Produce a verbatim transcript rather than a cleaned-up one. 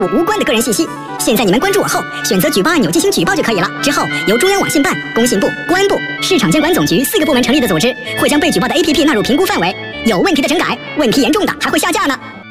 我无关的个人信息。现在你们关注我后，选择举报按钮进行举报就可以了。之后由中央网信办、工信部、公安部、市场监管总局四个部门成立的组织，会将被举报的 A P P 纳入评估范围。有问题的整改，问题严重的还会下架呢。